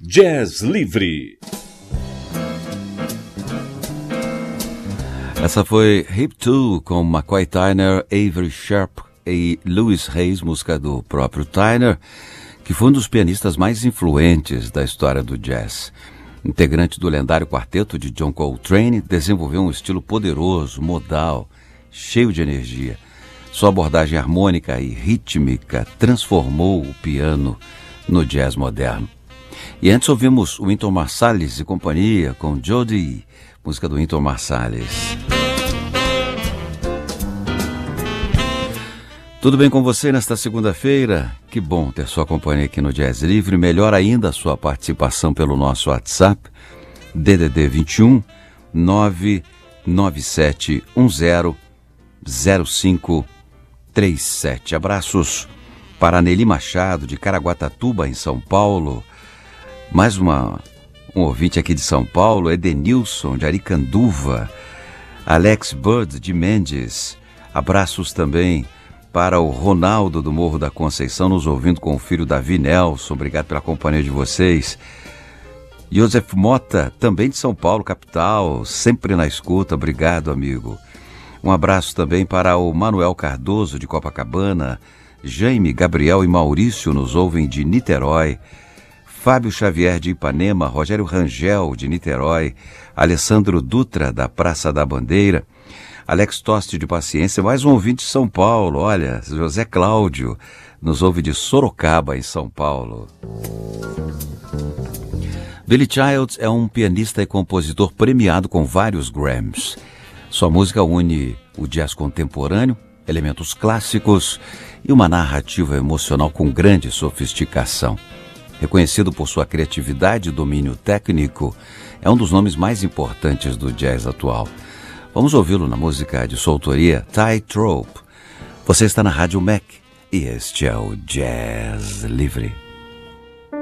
Jazz Livre. Essa foi Hip 2 com McCoy Tyner, Avery Sharp e Louis Hayes, música do próprio Tyner, que foi um dos pianistas mais influentes da história do jazz. Integrante do lendário quarteto de John Coltrane, desenvolveu um estilo poderoso, modal, cheio de energia. Sua abordagem harmônica e rítmica transformou o piano no jazz moderno. E antes ouvimos o Wynton Marsalis e companhia com Jody, música do Wynton Marsalis. Tudo bem com você nesta segunda-feira? Que bom ter sua companhia aqui no Jazz Livre. Melhor ainda a sua participação pelo nosso WhatsApp, DDD 21 99710 0537. Abraços para Nelly Machado, de Caraguatatuba, em São Paulo. Mais um ouvinte aqui de São Paulo, Edenilson, de Aricanduva. Alex Bird, de Mendes. Abraços também para o Ronaldo, do Morro da Conceição, nos ouvindo com o filho Davi Nelson. Obrigado pela companhia de vocês. Joseph Mota, também de São Paulo, capital, sempre na escuta. Obrigado, amigo. Um abraço também para o Manuel Cardoso, de Copacabana. Jaime, Gabriel e Maurício nos ouvem de Niterói. Fábio Xavier, de Ipanema. Rogério Rangel, de Niterói. Alessandro Dutra, da Praça da Bandeira. Alex Toste, de Paciência. Mais um ouvinte de São Paulo. Olha, José Cláudio nos ouve de Sorocaba, em São Paulo. Billy Childs é um pianista e compositor premiado com vários Grammys. Sua música une o jazz contemporâneo, elementos clássicos e uma narrativa emocional com grande sofisticação. Reconhecido por sua criatividade e domínio técnico, é um dos nomes mais importantes do jazz atual. Vamos ouvi-lo na música de sua autoria, Tightrope. Você está na Rádio Mac e este é o Jazz Livre.